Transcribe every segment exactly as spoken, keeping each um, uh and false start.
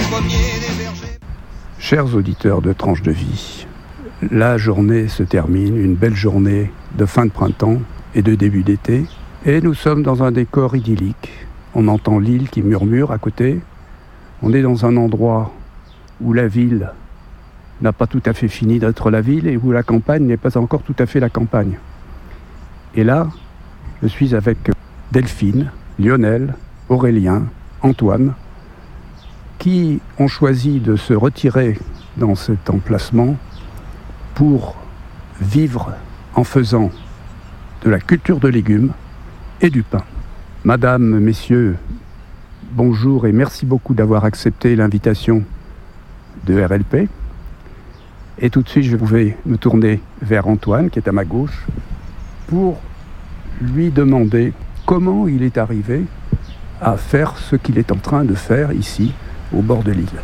pommiers, des vergers. Chers auditeurs de Tranche de Vie, la journée se termine, une belle journée de fin de printemps et de début d'été, et nous sommes dans un décor idyllique. On entend l'île qui murmure à côté. On est dans un endroit où la ville n'a pas tout à fait fini d'être la ville et où la campagne n'est pas encore tout à fait la campagne. Et là, je suis avec Delphine, Lionel, Aurélien, Antoine, qui ont choisi de se retirer dans cet emplacement pour vivre en faisant de la culture de légumes et du pain. Madame, messieurs, bonjour et merci beaucoup d'avoir accepté l'invitation de R L P. Et tout de suite, je vais me tourner vers Antoine, qui est à ma gauche, pour lui demander comment il est arrivé à faire ce qu'il est en train de faire ici, au bord de l'île.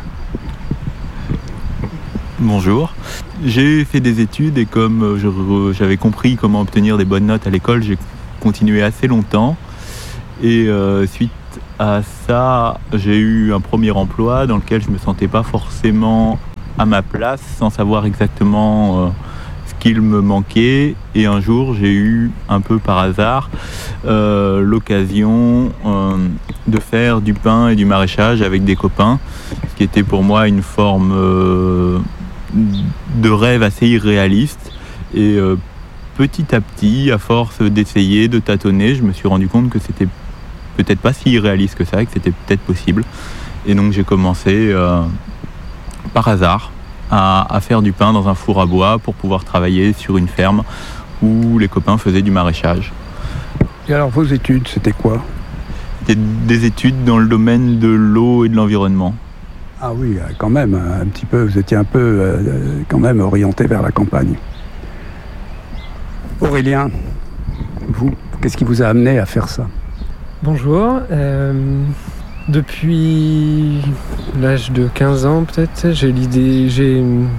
Bonjour, j'ai fait des études et comme je, j'avais compris comment obtenir des bonnes notes à l'école, j'ai continué assez longtemps. Et euh, suite à ça, j'ai eu un premier emploi dans lequel je ne me sentais pas forcément à ma place, sans savoir exactement euh, ce qu'il me manquait. Et un jour, j'ai eu, un peu par hasard, euh, l'occasion euh, de faire du pain et du maraîchage avec des copains, ce qui était pour moi une forme euh, de rêve assez irréaliste. Et euh, petit à petit, à force d'essayer, de tâtonner, je me suis rendu compte que c'était peut-être pas si irréaliste que ça, et que c'était peut-être possible. Et donc j'ai commencé euh, par hasard à, à faire du pain dans un four à bois pour pouvoir travailler sur une ferme où les copains faisaient du maraîchage. Et alors vos études, c'était quoi ? C'était des études dans le domaine de l'eau et de l'environnement. Ah oui, quand même, un petit peu, vous étiez un peu euh, quand même orienté vers la campagne. Aurélien, vous, qu'est-ce qui vous a amené à faire ça ? Bonjour, euh, depuis l'âge de quinze ans peut-être, j'ai l'idée, j'ai,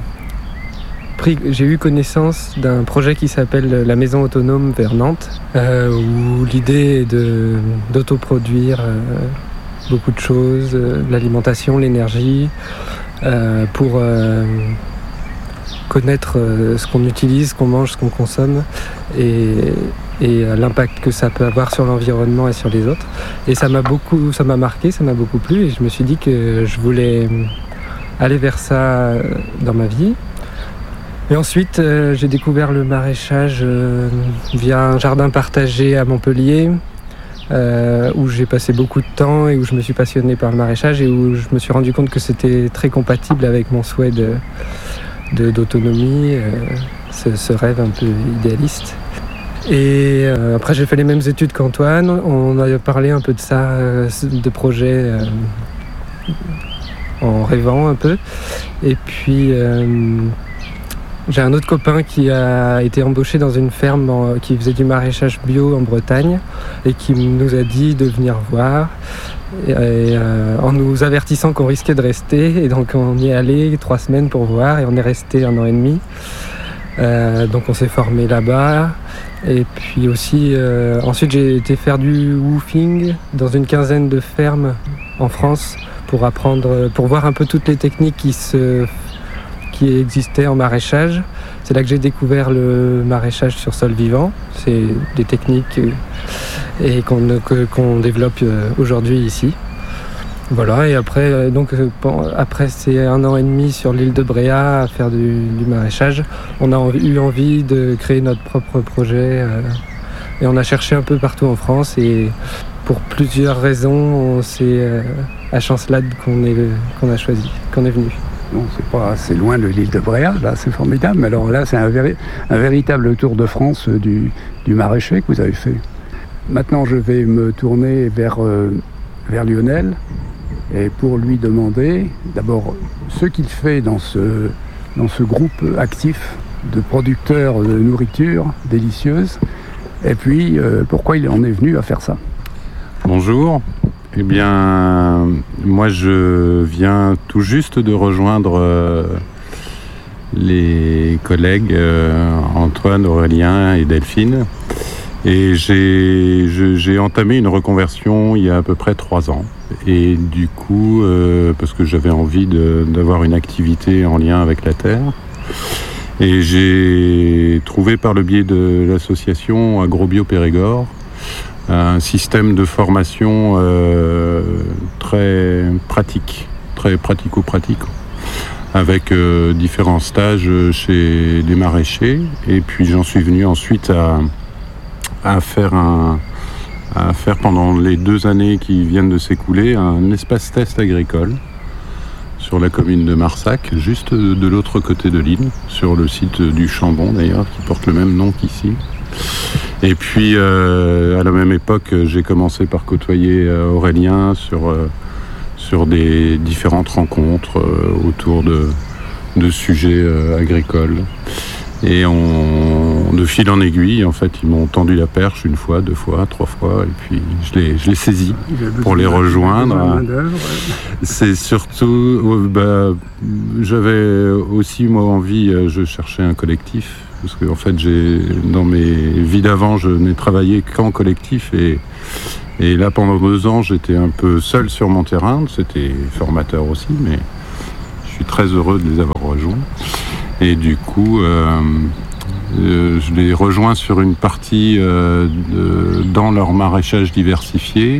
pris, j'ai eu connaissance d'un projet qui s'appelle la Maison Autonome vers Nantes, euh, où l'idée est de, d'autoproduire euh, beaucoup de choses, euh, l'alimentation, l'énergie, euh, pour euh, connaître euh, ce qu'on utilise, ce qu'on mange, ce qu'on consomme, et et l'impact que ça peut avoir sur l'environnement et sur les autres. Et ça m'a beaucoup, ça m'a marqué, ça m'a beaucoup plu, et je me suis dit que je voulais aller vers ça dans ma vie. Et ensuite, euh, j'ai découvert le maraîchage euh, via un jardin partagé à Montpellier, euh, où j'ai passé beaucoup de temps et où je me suis passionné par le maraîchage et où je me suis rendu compte que c'était très compatible avec mon souhait de, de, d'autonomie, euh, ce, ce rêve un peu idéaliste. Et euh, après j'ai fait les mêmes études qu'Antoine, on a parlé un peu de ça, euh, de projets euh, en rêvant un peu. Et puis euh, j'ai un autre copain qui a été embauché dans une ferme en, qui faisait du maraîchage bio en Bretagne et qui nous a dit de venir voir. Et, et, euh, en nous avertissant qu'on risquait de rester, et donc on y est allé trois semaines pour voir et on est resté un an et demi. Euh, donc on s'est formé là-bas. Et puis aussi, euh, ensuite j'ai été faire du woofing dans une quinzaine de fermes en France pour apprendre, pour voir un peu toutes les techniques qui, se, qui existaient en maraîchage. C'est là que j'ai découvert le maraîchage sur sol vivant. C'est des techniques et qu'on, que, qu'on développe aujourd'hui ici. Voilà, et après, donc, après ces un an et demi sur l'île de Bréa à faire du, du maraîchage, on a eu envie de créer notre propre projet euh, et on a cherché un peu partout en France et pour plusieurs raisons, on, c'est euh, à Chancelade qu'on, est, qu'on a choisi, qu'on est venu. Non, c'est pas assez loin de l'île de Bréa, là c'est formidable, mais alors là c'est un, véri- un véritable tour de France du, du maraîcher que vous avez fait. Maintenant je vais me tourner vers, euh, vers Lionel. Et pour lui demander d'abord ce qu'il fait dans ce, dans ce groupe actif de producteurs de nourriture délicieuse, et puis euh, pourquoi il en est venu à faire ça. Bonjour, eh bien moi je viens tout juste de rejoindre euh, les collègues euh, Antoine, Aurélien et Delphine Et j'ai, je, j'ai entamé une reconversion il y a à peu près trois ans. Et du coup, euh, parce que j'avais envie de, d'avoir une activité en lien avec la terre. Et j'ai trouvé par le biais de l'association Agrobio Périgord un système de formation euh, très pratique, très pratico-pratique, avec euh, différents stages chez des maraîchers. Et puis j'en suis venu ensuite à, à, faire un, à faire pendant les deux années qui viennent de s'écouler un espace test agricole sur la commune de Marsac, juste de l'autre côté de l'île, sur le site du Chambon d'ailleurs, qui porte le même nom qu'ici. Et puis euh, à la même époque, j'ai commencé par côtoyer euh, Aurélien sur, euh, sur des différentes rencontres euh, autour de, de sujets euh, agricoles. Et on, de fil en aiguille, en fait, ils m'ont tendu la perche une fois, deux fois, trois fois, et puis je l'ai, je l'ai saisi pour les rejoindre. C'est surtout, bah, j'avais aussi moi envie, je cherchais un collectif, parce que en fait, j'ai, dans mes vies d'avant, je n'ai travaillé qu'en collectif, et, et là, pendant deux ans, j'étais un peu seul sur mon terrain. C'était formateur aussi, mais je suis très heureux de les avoir rejoints. Et du coup, euh, euh, je les rejoins sur une partie euh, de, dans leur maraîchage diversifié,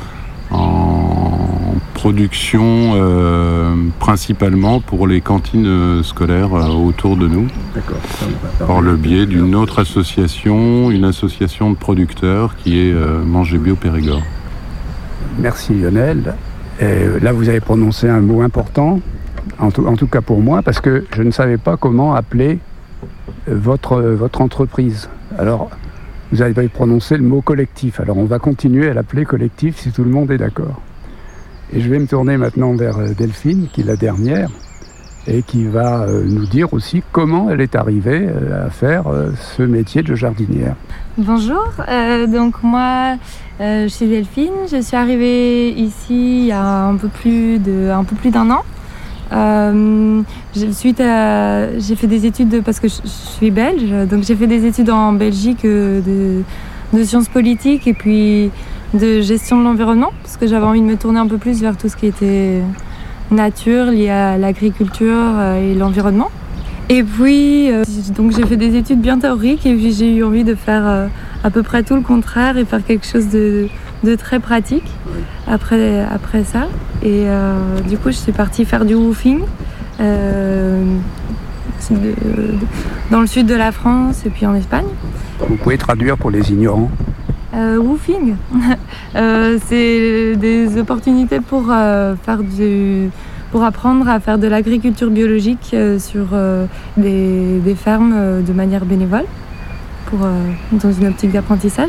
en production euh, principalement pour les cantines scolaires euh, autour de nous. D'accord. Par le biais d'une autre association, une association de producteurs qui est euh, Manger Bio Périgord. Merci Lionel. Et là, vous avez prononcé un mot important. En tout, en tout cas pour moi, parce que je ne savais pas comment appeler votre, votre entreprise. Alors, vous avez prononcé le mot collectif. Alors, on va continuer à l'appeler collectif si tout le monde est d'accord. Et je vais me tourner maintenant vers Delphine, qui est la dernière, et qui va nous dire aussi comment elle est arrivée à faire ce métier de jardinière. Bonjour, euh, donc moi, euh, je suis Delphine. Je suis arrivée ici il y a un peu plus, de, un peu plus d'un an. Euh, suite à, j'ai fait des études de, parce que je, je suis belge, donc j'ai fait des études en Belgique euh, de, de sciences politiques et puis de gestion de l'environnement, parce que j'avais envie de me tourner un peu plus vers tout ce qui était nature, lié à l'agriculture euh, et l'environnement. Et puis euh, donc j'ai fait des études bien théoriques et puis j'ai eu envie de faire euh, à peu près tout le contraire et faire quelque chose de, de très pratique après, après ça. Et euh, du coup je suis partie faire du woofing euh, de, de, dans le sud de la France et puis en Espagne. Vous pouvez traduire pour les ignorants? Euh, woofing, euh, c'est des opportunités pour euh, faire du, pour apprendre à faire de l'agriculture biologique euh, sur euh, des, des fermes euh, de manière bénévole, pour, euh, dans une optique d'apprentissage.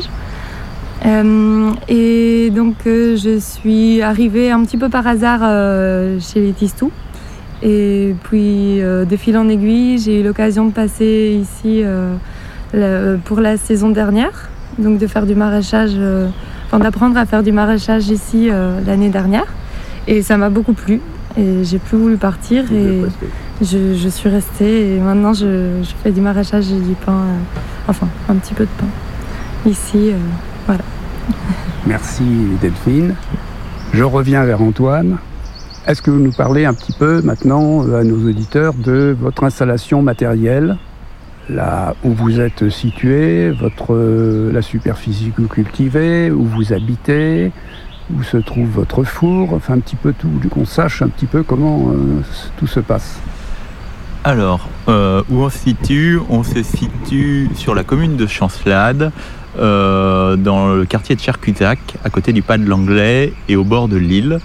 Euh, et donc euh, je suis arrivée un petit peu par hasard euh, chez les Tistou. Et puis euh, de fil en aiguille, j'ai eu l'occasion de passer ici euh, le, pour la saison dernière. Donc de faire du maraîchage, euh, enfin d'apprendre à faire du maraîchage ici euh, l'année dernière. Et ça m'a beaucoup plu. Et j'ai plus voulu partir et je, je suis restée. Et maintenant je, je fais du maraîchage et du pain, euh, enfin un petit peu de pain ici. Euh, voilà. Merci Delphine. Je reviens vers Antoine. Est-ce que vous nous parlez un petit peu maintenant à nos auditeurs de votre installation matérielle? Là où vous êtes situé, votre, la superficie que vous cultivez, où vous habitez, où se trouve votre four, enfin un petit peu tout, qu'on sache un petit peu comment euh, tout se passe. Alors, euh, où on se situe? On se situe sur la commune de Chancelade, euh, dans le quartier de Chercutac, à côté du Pas de l'Anglais et au bord de l'île.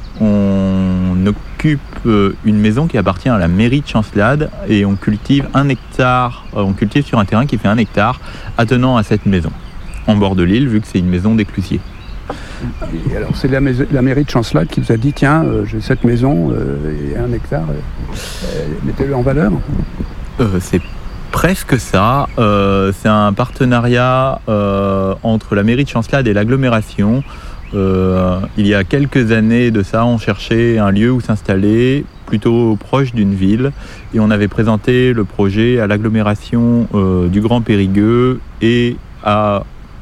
On occupe une maison qui appartient à la mairie de Chancelade et on cultive un hectare, on cultive sur un terrain qui fait un hectare attenant à cette maison, en bord de l'île, vu que c'est une maison d'éclusier. Et alors c'est la, maison, la mairie de Chancelade qui vous a dit tiens, euh, j'ai cette maison euh, et un hectare, euh, mettez-le en valeur. euh, C'est presque ça. Euh, c'est un partenariat euh, entre la mairie de Chancelade et l'agglomération. Euh, il y a quelques années de ça, on cherchait un lieu où s'installer, plutôt proche d'une ville, et on avait présenté le projet à l'agglomération euh, du Grand Périgueux et à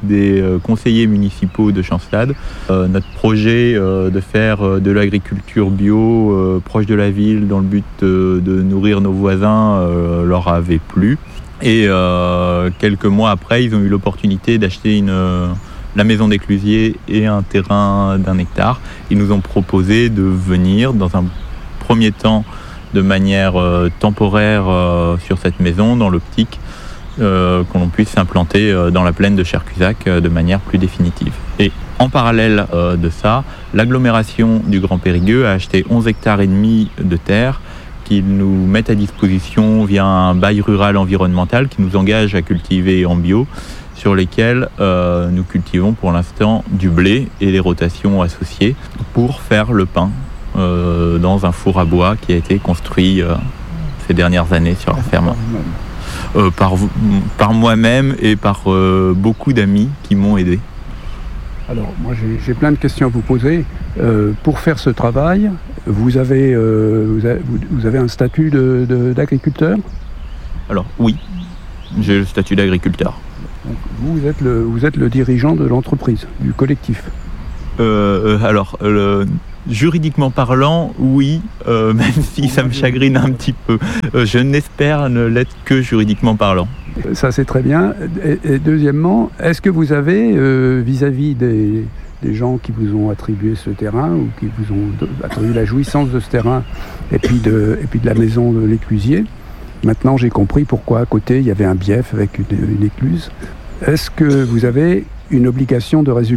des euh, conseillers municipaux de Chancelade. Euh, notre projet euh, de faire euh, de l'agriculture bio euh, proche de la ville dans le but euh, de nourrir nos voisins euh, leur avait plu. Et euh, quelques mois après, ils ont eu l'opportunité d'acheter une, euh, la maison d'Éclusier et un terrain d'un hectare. Ils nous ont proposé de venir dans un premier temps de manière euh, temporaire euh, sur cette maison dans l'optique Euh, qu'on puisse s'implanter euh, dans la plaine de Chercusac euh, de manière plus définitive. Et en parallèle euh, de ça, l'agglomération du Grand Périgueux a acheté onze hectares et demi de terre qu'ils nous mettent à disposition via un bail rural environnemental qui nous engage à cultiver en bio, sur lesquels euh, nous cultivons pour l'instant du blé et des rotations associées pour faire le pain euh, dans un four à bois qui a été construit euh, ces dernières années sur la ferme. Euh, par, par moi-même et par euh, beaucoup d'amis qui m'ont aidé. Alors, moi j'ai, j'ai plein de questions à vous poser. Euh, pour faire ce travail, vous avez, euh, vous avez, vous avez un statut de, de, d'agriculteur ? Alors, oui, j'ai le statut d'agriculteur. Donc, vous, vous êtes, le, vous êtes le dirigeant de l'entreprise, du collectif ? euh, Alors, euh, juridiquement parlant, oui, euh, même si ça me chagrine un petit peu. Euh, je n'espère ne l'être que juridiquement parlant. Ça, c'est très bien. Et, et deuxièmement, est-ce que vous avez, euh, vis-à-vis des, des gens qui vous ont attribué ce terrain ou qui vous ont attribué la jouissance de ce terrain et puis de, et puis de la maison de l'Éclusier, maintenant j'ai compris pourquoi à côté il y avait un bief avec une, une écluse. Est-ce que vous avez une obligation de résultat ?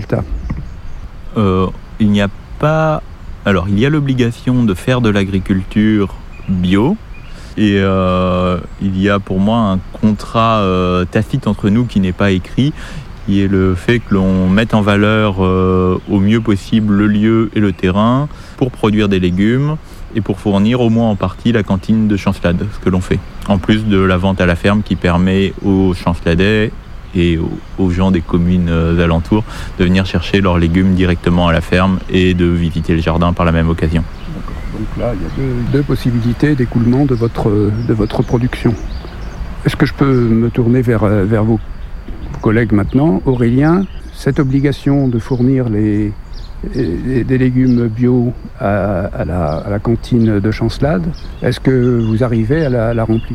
euh, Il n'y a pas... Alors, il y a l'obligation de faire de l'agriculture bio et euh, il y a pour moi un contrat euh, tacite entre nous qui n'est pas écrit, qui est le fait que l'on mette en valeur euh, au mieux possible le lieu et le terrain pour produire des légumes et pour fournir au moins en partie la cantine de Chancelade, ce que l'on fait. En plus de la vente à la ferme qui permet aux Chanceladais et aux gens des communes alentours de venir chercher leurs légumes directement à la ferme et de visiter le jardin par la même occasion. D'accord. Donc là, il y a deux, deux possibilités d'écoulement de votre, de votre production. Est-ce que je peux me tourner vers, vers vos collègues maintenant ? Aurélien, cette obligation de fournir les, les, des légumes bio à, à, la, à la cantine de Chancelade, est-ce que vous arrivez à la, à la remplir ?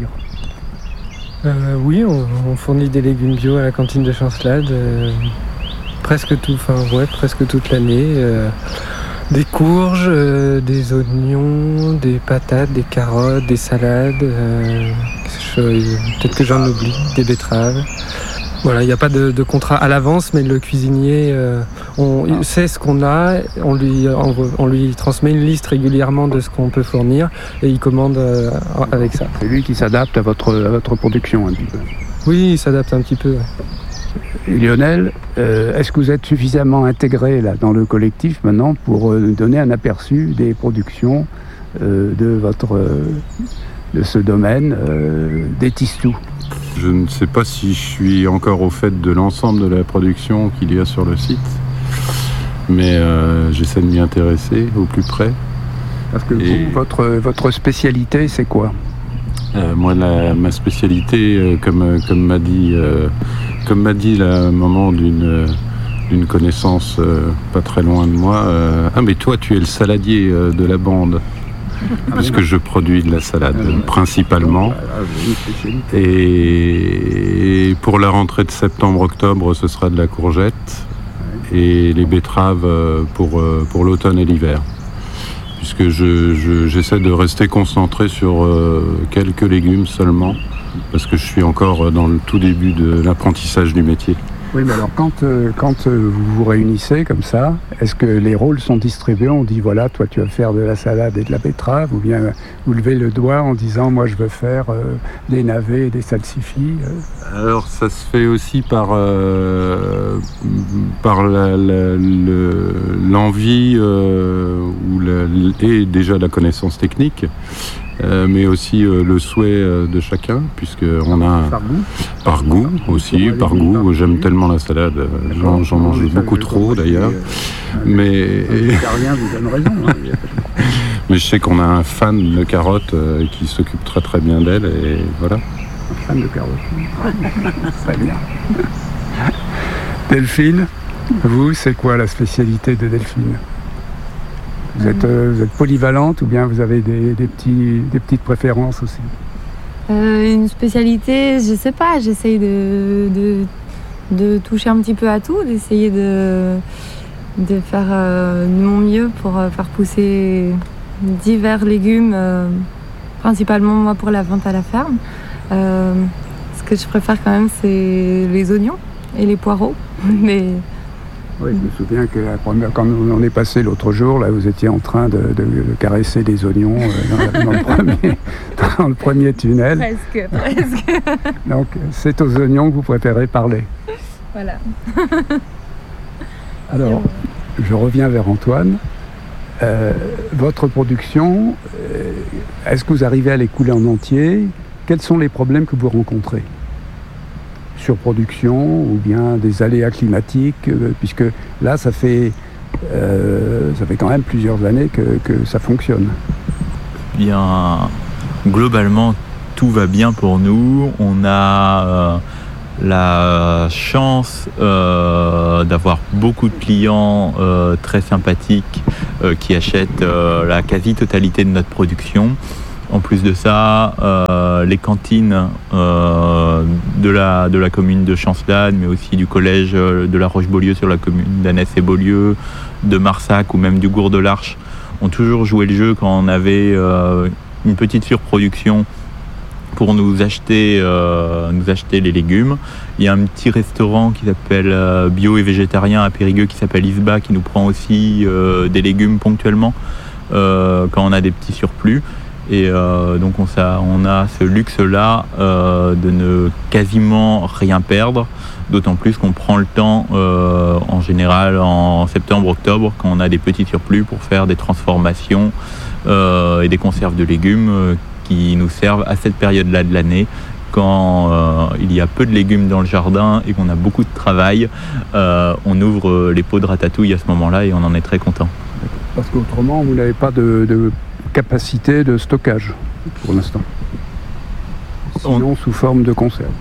Euh, oui, on, on fournit des légumes bio à la cantine de Chancelade, euh, presque tout, enfin ouais, presque toute l'année. Euh, des courges, euh, des oignons, des patates, des carottes, des salades. Euh, je, peut-être que j'en oublie, des betteraves. Voilà, il n'y a pas de, de contrat à l'avance, mais le cuisinier, euh, on ah. sait ce qu'on a, on lui, on, on lui transmet une liste régulièrement de ce qu'on peut fournir et il commande euh, avec ça. C'est lui qui s'adapte à votre, à votre production un petit peu. Oui, il s'adapte un petit peu. Ouais. Lionel, euh, est-ce que vous êtes suffisamment intégré là, dans le collectif maintenant pour euh, donner un aperçu des productions euh, de, votre, euh, de ce domaine euh, des Tistous ? Je ne sais pas si je suis encore au fait de l'ensemble de la production qu'il y a sur le site, mais euh, j'essaie de m'y intéresser au plus près. Parce que Et... vous, votre, votre spécialité, c'est quoi ? euh, Moi, la, ma spécialité, euh, comme, comme m'a dit, euh, comme m'a dit la maman d'une, d'une connaissance euh, pas très loin de moi, euh, ah mais toi, tu es le saladier euh, de la bande. Puisque je produis de la salade principalement. Et pour la rentrée de septembre-octobre, ce sera de la courgette et les betteraves pour, pour l'automne et l'hiver. Puisque je, je, j'essaie de rester concentré sur quelques légumes seulement, parce que je suis encore dans le tout début de l'apprentissage du métier. Oui, mais alors quand, euh, quand euh, vous vous réunissez comme ça, est-ce que les rôles sont distribués ? On dit voilà, toi tu vas faire de la salade et de la betterave, ou bien vous levez le doigt en disant moi je veux faire euh, des navets et des salsifis euh. Alors ça se fait aussi par, euh, par la, la, le, l'envie euh, ou la, et déjà la connaissance technique. Euh, mais aussi euh, le souhait euh, de chacun, puisqu'on a... Par goût Par goût aussi, par goût. J'aime tellement la salade, j'en, j'en mange beaucoup trop d'ailleurs. Mais... Rien vous donne raison. Hein. Mais je sais qu'on a un fan de carottes euh, qui s'occupe très très bien d'elle, et voilà. Un fan de carottes. Très bien. Delphine, vous, c'est quoi la spécialité de Delphine ? Vous êtes, euh, vous êtes polyvalente ou bien vous avez des, des, petits, des petites préférences aussi ? Euh, une spécialité, je sais pas, j'essaye de, de, de toucher un petit peu à tout, d'essayer de, de faire euh, de mon mieux pour euh, faire pousser divers légumes, euh, principalement moi pour la vente à la ferme. Euh, ce que je préfère quand même, c'est les oignons et les poireaux. Mais... Oui, je me souviens que la première, quand on est passé l'autre jour, là, vous étiez en train de, de, de caresser des oignons euh, dans, dans, le premier, dans le premier tunnel. Presque, presque. Donc, c'est aux oignons que vous préférez parler. Voilà. Alors, je reviens vers Antoine. Euh, votre production, euh, est-ce que vous arrivez à les couler en entier ? Quels sont les problèmes que vous rencontrez ? Surproduction ou bien des aléas climatiques, euh, puisque là, ça fait, euh, ça fait quand même plusieurs années que, que ça fonctionne. Bien, globalement, tout va bien pour nous. On a euh, la chance euh, d'avoir beaucoup de clients euh, très sympathiques euh, qui achètent euh, la quasi-totalité de notre production. En plus de ça, euh, les cantines euh, de, la, de la commune de Chancelade, mais aussi du collège de la Roche-Beaulieu sur la commune d'Annès et Beaulieu, de Marsac ou même du Gour de l'Arche, ont toujours joué le jeu quand on avait euh, une petite surproduction pour nous acheter, euh, nous acheter les légumes. Il y a un petit restaurant qui s'appelle euh, Bio et Végétarien à Périgueux qui s'appelle Isba, qui nous prend aussi euh, des légumes ponctuellement euh, quand on a des petits surplus. Et euh, donc on, ça, on a ce luxe-là euh, de ne quasiment rien perdre, d'autant plus qu'on prend le temps euh, en général en septembre-octobre quand on a des petits surplus pour faire des transformations euh, et des conserves de légumes euh, qui nous servent à cette période-là de l'année quand euh, il y a peu de légumes dans le jardin et qu'on a beaucoup de travail. Euh, on ouvre les pots de ratatouille à ce moment-là et on en est très content. Parce qu'autrement, vous n'avez pas de... de... capacité de stockage pour l'instant, sinon on... sous forme de conserve.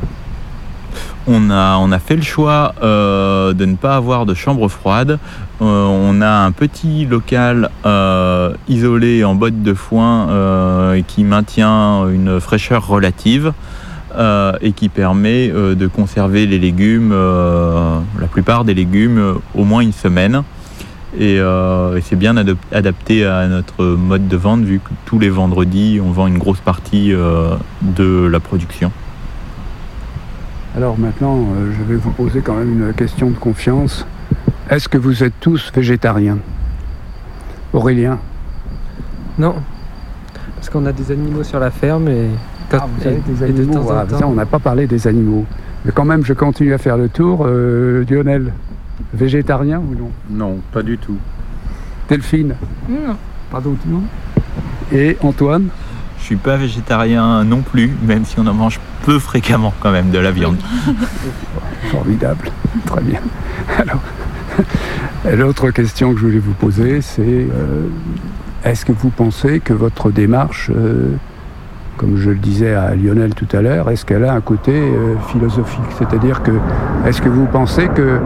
On a, on a fait le choix euh, de ne pas avoir de chambre froide. Euh, on a un petit local euh, isolé en botte de foin euh, qui maintient une fraîcheur relative euh, et qui permet euh, de conserver les légumes, euh, la plupart des légumes, euh, au moins une semaine. Et, euh, et c'est bien adop- adapté à notre mode de vente vu que tous les vendredis on vend une grosse partie euh, de la production. Alors maintenant euh, je vais vous poser quand même une question de confiance. Est-ce que vous êtes tous végétariens ? Aurélien ? Non, parce qu'on a des animaux sur la ferme et... Quand, ah, vous avez des animaux, de temps voilà, en temps... ça, on n'a pas parlé des animaux. Mais quand même je continue à faire le tour. Euh, Lionel ? Végétarien ou non ? Non, pas du tout. Non. Delphine ? Pas du tout. Et Antoine ? Je suis pas végétarien non plus, même si on en mange peu fréquemment quand même de la viande. Formidable, très bien. Alors, l'autre question que je voulais vous poser, c'est euh, est-ce que vous pensez que votre démarche, euh, comme je le disais à Lionel tout à l'heure, est-ce qu'elle a un côté euh, philosophique ? C'est-à-dire que, est-ce que vous pensez que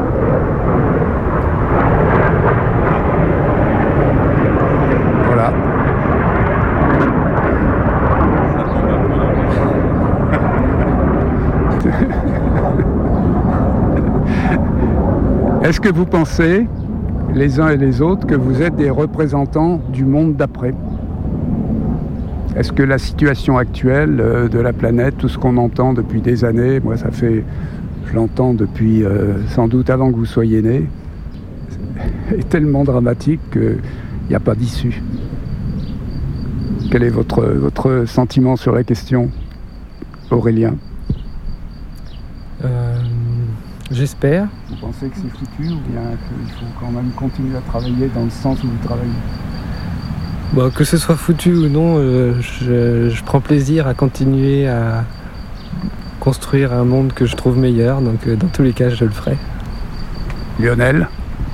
Est-ce que vous pensez, les uns et les autres, que vous êtes des représentants du monde d'après ? Est-ce que la situation actuelle euh, de la planète, tout ce qu'on entend depuis des années, moi ça fait, je l'entends depuis euh, sans doute avant que vous soyez nés, est tellement dramatique qu'il n'y a pas d'issue. Quel est votre, votre sentiment sur la question, Aurélien ? euh... J'espère. Vous pensez que c'est foutu ou bien qu'il faut quand même continuer à travailler dans le sens où vous travaillez ? Bon, que ce soit foutu ou non, euh, je, je prends plaisir à continuer à construire un monde que je trouve meilleur, donc euh, dans tous les cas, je le ferai. Lionel ?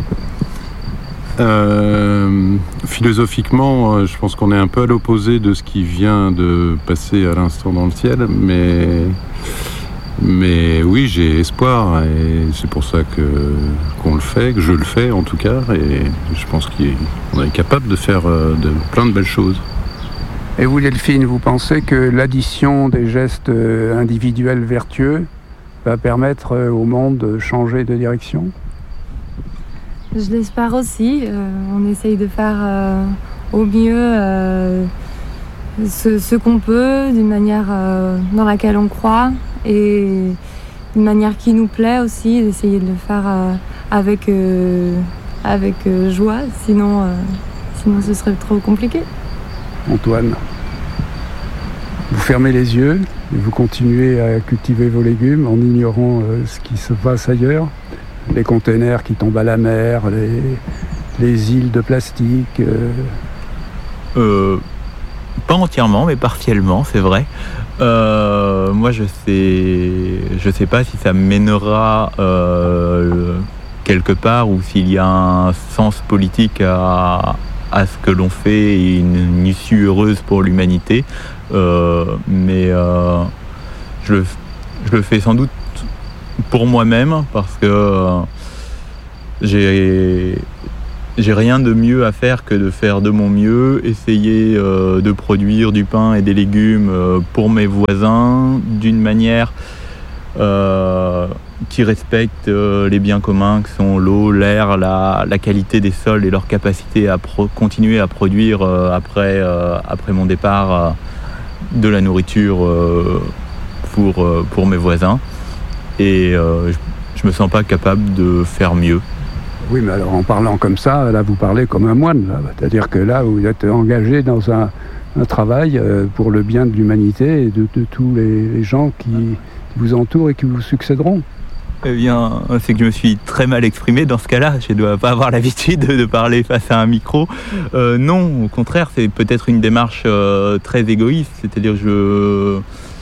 euh, Philosophiquement, je pense qu'on est un peu à l'opposé de ce qui vient de passer à l'instant dans le ciel, mais Mais oui, j'ai espoir et c'est pour ça que, qu'on le fait, que je le fais en tout cas. Et je pense qu'on est capable de faire de, plein de belles choses. Et vous, Delphine, vous pensez que l'addition des gestes individuels vertueux va permettre au monde de changer de direction ? Je l'espère aussi. Euh, on essaye de faire euh, au mieux euh, ce, ce qu'on peut, d'une manière euh, dans laquelle on croit et d'une manière qui nous plaît aussi, d'essayer de le faire euh, avec, euh, avec euh, joie, sinon, euh, sinon ce serait trop compliqué. Antoine, vous fermez les yeux et vous continuez à cultiver vos légumes en ignorant euh, ce qui se passe ailleurs. Les containers qui tombent à la mer, les, les îles de plastique. Euh... Euh, pas entièrement, mais partiellement, c'est vrai. Euh, moi, je sais, je sais pas si ça mènera euh, quelque part ou s'il y a un sens politique à, à ce que l'on fait et une, une issue heureuse pour l'humanité. Euh, mais euh, je, le, je le fais sans doute pour moi-même parce que euh, j'ai, j'ai rien de mieux à faire que de faire de mon mieux, essayer euh, de produire du pain et des légumes euh, pour mes voisins d'une manière euh, qui respecte euh, les biens communs que sont l'eau, l'air, la, la qualité des sols et leur capacité à pro- continuer à produire euh, après, euh, après mon départ euh, de la nourriture euh, pour, euh, pour mes voisins. Et euh, je ne me sens pas capable de faire mieux. Oui, mais alors en parlant comme ça, là vous parlez comme un moine. Là. C'est-à-dire que là vous êtes engagé dans un, un travail euh, pour le bien de l'humanité et de, de tous les, les gens qui vous entourent et qui vous succéderont. Eh bien, c'est que je me suis très mal exprimé dans ce cas-là. Je ne dois pas avoir l'habitude de parler face à un micro. Euh, non, au contraire, c'est peut-être une démarche euh, très égoïste. C'est-à-dire je...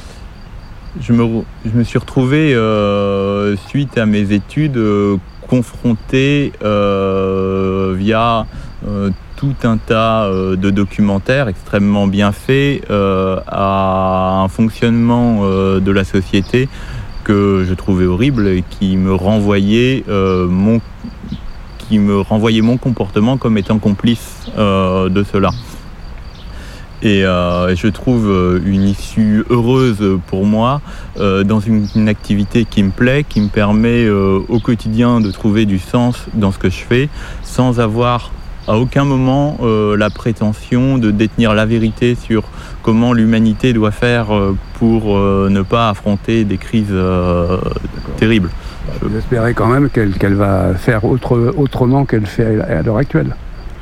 Je me, je me suis retrouvé, euh, suite à mes études, euh, confronté euh, via euh, tout un tas euh, de documentaires extrêmement bien faits euh, à un fonctionnement euh, de la société que je trouvais horrible et qui me renvoyait, euh, mon, qui me renvoyait mon comportement comme étant complice euh, de cela. Et euh, je trouve une issue heureuse pour moi euh, dans une, une activité qui me plaît, qui me permet euh, au quotidien de trouver du sens dans ce que je fais, sans avoir à aucun moment euh, la prétention de détenir la vérité sur comment l'humanité doit faire euh, pour euh, ne pas affronter des crises euh, terribles. Vous espérez quand même qu'elle, qu'elle va faire autre, autrement qu'elle fait à l'heure actuelle.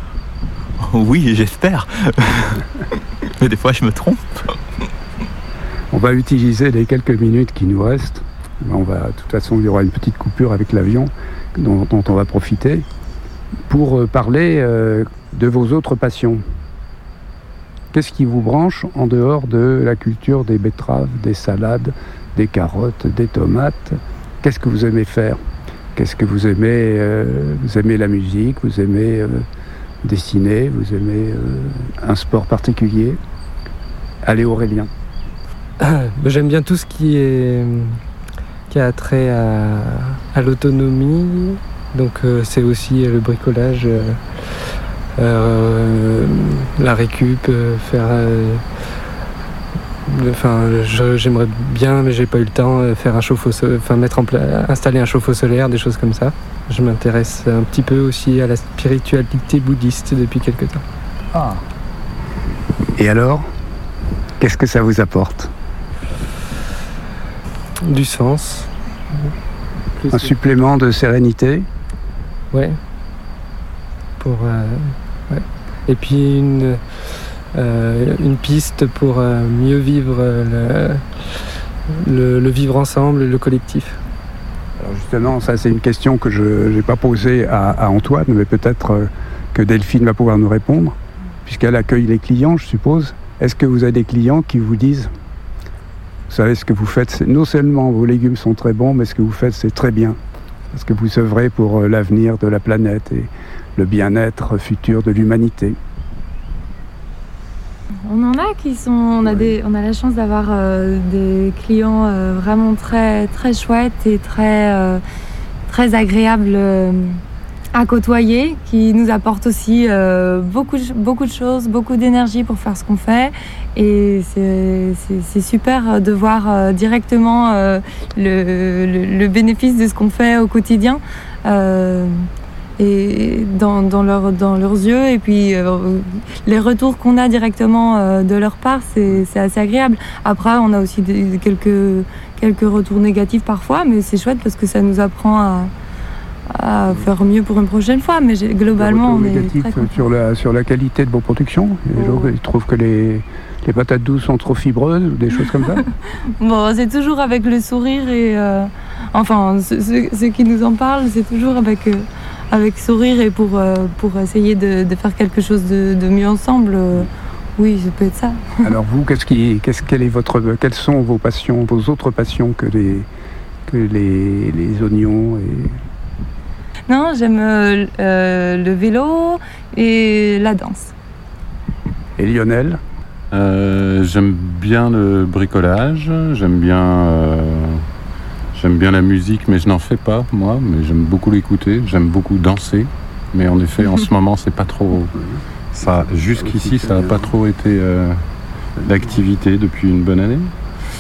Oui, j'espère. Mais des fois, je me trompe. On va utiliser les quelques minutes qui nous restent. On va, de toute façon, il y aura une petite coupure avec l'avion dont, dont on va profiter pour parler euh, de vos autres passions. Qu'est-ce qui vous branche en dehors de la culture des betteraves, des salades, des carottes, des tomates ? Qu'est-ce que vous aimez faire ? Qu'est-ce que vous aimez euh, Vous aimez la musique, vous aimez euh, dessiner, vous aimez euh, un sport particulier ? Allez, Aurélien. J'aime bien tout ce qui est qui a trait à, à l'autonomie. Donc euh, c'est aussi le bricolage, euh, euh, la récup, euh, faire. Euh, Enfin, je, j'aimerais bien, mais j'ai pas eu le temps, faire un chauffe-eau, enfin mettre en pla- installer un chauffe-eau solaire, des choses comme ça. Je m'intéresse un petit peu aussi à la spiritualité bouddhiste depuis quelque temps. Ah. Et alors, qu'est-ce que ça vous apporte ? Du sens. Plus Un que... supplément de sérénité ? Ouais. Pour. Euh, ouais. Et puis une. Euh, une piste pour euh, mieux vivre euh, le, le, le vivre ensemble, le collectif. Alors justement, ça c'est une question que je n'ai pas posée à, à Antoine, mais peut-être euh, que Delphine va pouvoir nous répondre, puisqu'elle accueille les clients, je suppose. Est-ce que vous avez des clients qui vous disent, vous savez ce que vous faites, c'est, non seulement vos légumes sont très bons, mais ce que vous faites c'est très bien, parce que vous œuvrez pour euh, l'avenir de la planète et le bien-être futur de l'humanité. On en a qui sont, on a Ouais. des, on a la chance d'avoir euh, des clients euh, vraiment très très chouettes et très euh, très agréables euh, à côtoyer, qui nous apportent aussi euh, beaucoup beaucoup de choses, beaucoup d'énergie pour faire ce qu'on fait. Et c'est, c'est, c'est super de voir euh, directement euh, le, le, le bénéfice de ce qu'on fait au quotidien. Euh, et dans, dans, leur, dans leurs yeux, et puis euh, les retours qu'on a directement euh, de leur part, c'est, c'est assez agréable. Après, on a aussi des, quelques, quelques retours négatifs parfois, mais c'est chouette parce que ça nous apprend à, à faire mieux pour une prochaine fois. Mais j'ai, globalement, Des on est retours très négatifs contents. sur la, sur la qualité de vos productions. Les gens, Oh. ils trouvent que les, les patates douces sont trop fibreuses ou des choses comme ça. Bon, c'est toujours avec le sourire et euh, enfin, ceux, ceux- ceux qui nous en parlent, c'est toujours avec, euh, avec sourire et pour, euh, pour essayer de, de faire quelque chose de, de mieux ensemble. euh, oui, ça peut être ça. Alors vous, qu'est-ce qui, qu'est-ce, quelle est votre, quelles sont vos passions, vos autres passions que les, que les, les oignons et... Non, j'aime euh, euh, le vélo et la danse. et Lionel? Euh, j'aime bien le bricolage, j'aime bien, euh, j'aime bien la musique, mais je n'en fais pas moi, mais j'aime beaucoup l'écouter, j'aime beaucoup danser, mais en effet en ce moment c'est pas trop, ça, jusqu'ici ça n'a pas trop été euh, d'activité depuis une bonne année.